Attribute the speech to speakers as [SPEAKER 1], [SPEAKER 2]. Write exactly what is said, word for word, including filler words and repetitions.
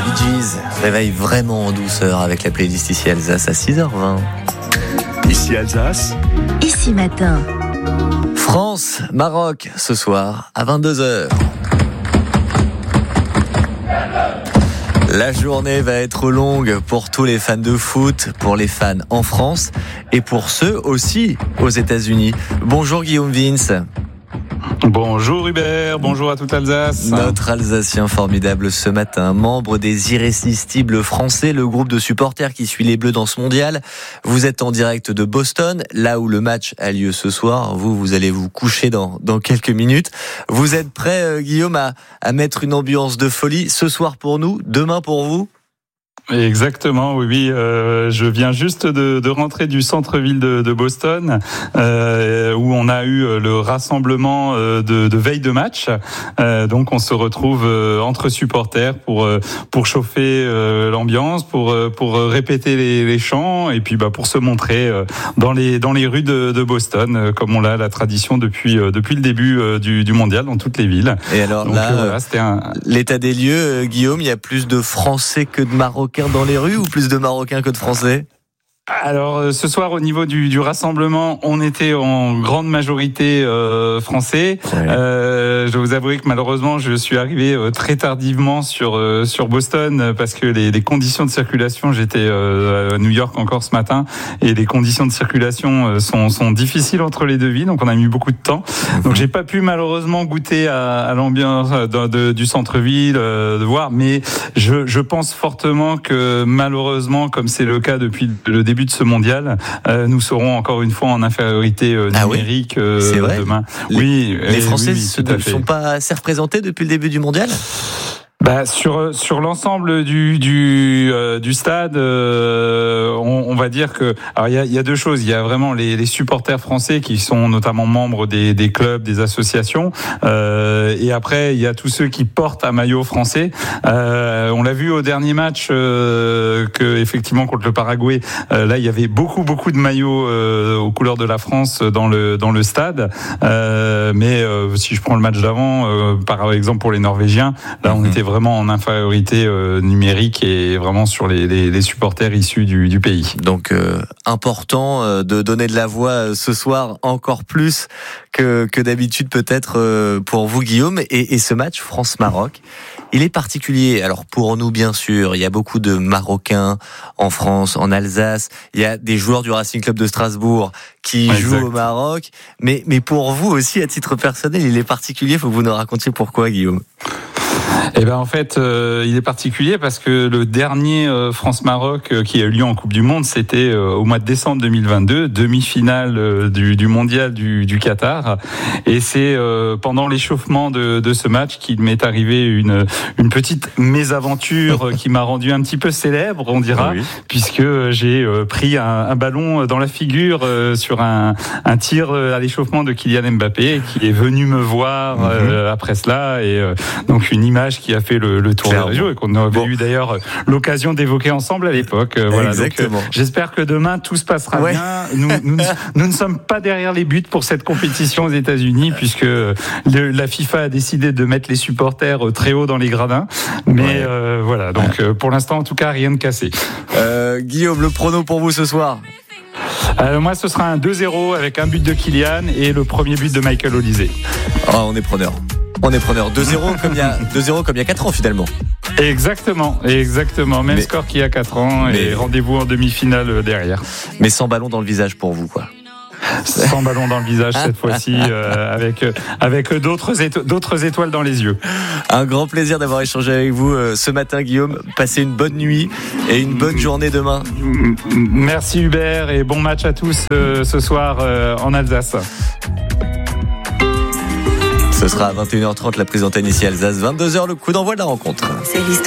[SPEAKER 1] Bee Gees réveille vraiment en douceur avec la playlist Ici Alsace à six heures vingt.
[SPEAKER 2] Ici Alsace.
[SPEAKER 3] Ici Matin.
[SPEAKER 1] France, Maroc, ce soir à vingt-deux heures. La journée va être longue pour tous les fans de foot, pour les fans en France et pour ceux aussi aux États-Unis. Bonjour Guillaume Vince.
[SPEAKER 4] Bonjour Hubert, bonjour à toute Alsace.
[SPEAKER 1] Notre Alsacien formidable ce matin, membre des Irrésistibles Français, le groupe de supporters qui suit les Bleus dans ce mondial. Vous êtes en direct de Boston, là où le match a lieu ce soir. Vous, vous allez vous coucher dans, dans quelques minutes. Vous êtes prêt, euh, Guillaume, à, à mettre une ambiance de folie ce soir pour nous, demain pour vous ?
[SPEAKER 4] Exactement, oui, oui. Euh, je viens juste de, de rentrer du centre-ville de, de Boston, euh, où on a eu le rassemblement de, de veille de match. Euh, donc, on se retrouve entre supporters pour pour chauffer l'ambiance, pour pour répéter les, les chants, et puis bah pour se montrer dans les dans les rues de, de Boston, comme on l'a la tradition depuis depuis le début du, du mondial dans toutes les villes.
[SPEAKER 1] Et alors donc, là, voilà, c'était un... l'état des lieux, Guillaume, il y a plus de Français que de Marocains dans les rues ou plus de Marocains que de Français ?
[SPEAKER 4] Alors ce soir au niveau du, du rassemblement, on était en grande majorité euh, français. Ouais. Euh, je vous avoue que malheureusement je suis arrivé euh, très tardivement sur euh, sur Boston parce que les, les conditions de circulation, j'étais euh, à New York encore ce matin et les conditions de circulation euh, sont sont difficiles entre les deux villes, donc on a mis beaucoup de temps. Donc j'ai pas pu malheureusement goûter à, à l'ambiance de, de, du centre-ville, euh, de voir, mais je je pense fortement que malheureusement, comme c'est le cas depuis le début de ce mondial, euh, nous serons encore une fois en infériorité euh, numérique
[SPEAKER 1] ah oui
[SPEAKER 4] euh,
[SPEAKER 1] c'est vrai
[SPEAKER 4] demain.
[SPEAKER 1] Les,
[SPEAKER 4] oui,
[SPEAKER 1] les Français
[SPEAKER 4] oui,
[SPEAKER 1] ne sont pas assez représentés depuis le début du mondial ?
[SPEAKER 4] Bah sur sur l'ensemble du du euh, du stade, euh, on, on va dire que alors il y a il y a deux choses. Il y a vraiment les, les supporters français qui sont notamment membres des des clubs, des associations, euh, et après il y a tous ceux qui portent un maillot français. Euh, on l'a vu au dernier match euh, que effectivement contre le Paraguay, euh, là il y avait beaucoup beaucoup de maillots euh, aux couleurs de la France dans le dans le stade. Euh, mais euh, si je prends le match d'avant, euh, par exemple pour les Norvégiens, là on était vraiment en infériorité euh, numérique et vraiment sur les, les, les supporters issus du, du pays.
[SPEAKER 1] Donc euh, important euh, de donner de la voix euh, ce soir encore plus que, que d'habitude peut-être euh, pour vous Guillaume. Et, et ce match France-Maroc, il est particulier. Alors pour nous bien sûr, il y a beaucoup de Marocains en France, en Alsace. Il y a des joueurs du Racing Club de Strasbourg qui exact. jouent au Maroc. Mais, mais pour vous aussi, à titre personnel, il est particulier. Il faut que vous nous racontiez pourquoi, Guillaume.
[SPEAKER 4] Eh ben en fait, euh, il est particulier parce que le dernier euh, France-Maroc euh, qui a eu lieu en Coupe du Monde, c'était euh, au mois de décembre deux mille vingt-deux, demi-finale euh, du, du mondial du, du Qatar. Et c'est euh, pendant l'échauffement de, de ce match qu'il m'est arrivé une, une petite mésaventure qui m'a rendu un petit peu célèbre, on dira, oui. puisque j'ai euh, pris un, un ballon dans la figure euh, sur un, un tir à l'échauffement de Kylian Mbappé, qui est venu me voir euh, mm-hmm. après cela, et euh, donc une image qui a fait le, le tour de la région et qu'on avait bon. eu d'ailleurs l'occasion d'évoquer ensemble à l'époque. Voilà,
[SPEAKER 1] exactement.
[SPEAKER 4] Donc, euh, j'espère que demain tout se passera ouais. bien. Nous, nous, nous ne sommes pas derrière les buts pour cette compétition aux États-Unis, puisque le, la FIFA a décidé de mettre les supporters très haut dans les gradins. Mais ouais. euh, voilà, donc euh, pour l'instant en tout cas rien de cassé.
[SPEAKER 1] Euh, Guillaume, le prono pour vous ce soir?
[SPEAKER 4] Euh, moi, ce sera un deux zéro avec un but de Kylian et le premier but de Michael Olise.
[SPEAKER 1] Oh, on est preneur. On est preneur. deux zéro comme il y a deux zéro comme il y a quatre ans finalement.
[SPEAKER 4] Exactement, exactement. Même mais, mais, score qu'il y a quatre ans mais, et rendez-vous en demi-finale derrière.
[SPEAKER 1] Mais sans ballon dans le visage pour vous, quoi.
[SPEAKER 4] Sans ballon dans le visage cette fois-ci, euh, avec avec d'autres éto- d'autres étoiles dans les yeux.
[SPEAKER 1] Un grand plaisir d'avoir échangé avec vous euh, ce matin, Guillaume. Passez une bonne nuit et une bonne journée demain.
[SPEAKER 4] Merci Hubert et bon match à tous euh, ce soir euh, en Alsace.
[SPEAKER 1] Ce sera à vingt et une heures trente la prise d'antenne ici Alsace, vingt-deux heures le coup d'envoi de la rencontre.
[SPEAKER 3] C'est l'histoire.